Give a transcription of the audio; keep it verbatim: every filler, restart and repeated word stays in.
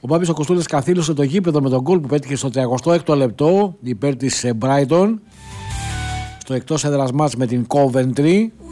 Ο Μπάμπης ο Κοστούλης καθήλωσε το γήπεδο με τον γκολ που πέτυχε στο τριακοστό έκτο λεπτό υπέρ της Brighton στο εκτός έδρας μάτς με την Coventry.